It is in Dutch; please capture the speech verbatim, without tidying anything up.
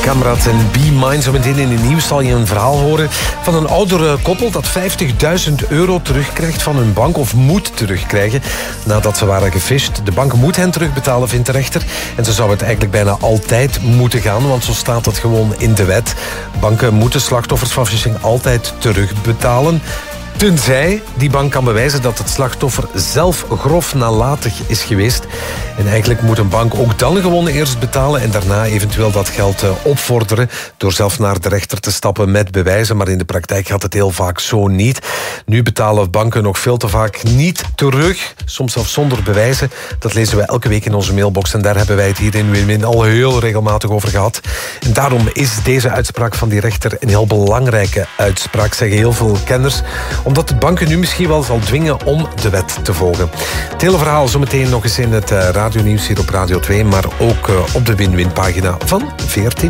Kamrat en Be Mine. Zo meteen in het nieuws zal je een verhaal horen van een oudere koppel dat vijftigduizend euro terugkrijgt van hun bank, of moet terugkrijgen, nadat ze waren gefisht. De bank moet hen terugbetalen, vindt de rechter. En zo zou het eigenlijk bijna altijd moeten gaan, want zo staat het gewoon in de wet. Banken moeten slachtoffers van phishing altijd terugbetalen. Tenzij die bank kan bewijzen dat het slachtoffer zelf grof nalatig is geweest. En eigenlijk moet een bank ook dan gewoon eerst betalen en daarna eventueel dat geld opvorderen door zelf naar de rechter te stappen met bewijzen. Maar in de praktijk gaat het heel vaak zo niet. Nu betalen banken nog veel te vaak niet terug, soms zelfs zonder bewijzen. Dat lezen we elke week in onze mailbox en daar hebben wij het hier in Win-Win al heel regelmatig over gehad. En daarom is deze uitspraak van die rechter een heel belangrijke uitspraak, zeggen heel veel kenners, omdat de banken nu misschien wel zal dwingen om de wet te volgen. Het hele verhaal zometeen nog eens in het radionieuws hier op Radio twee, maar ook op de Win-Win pagina van veertien.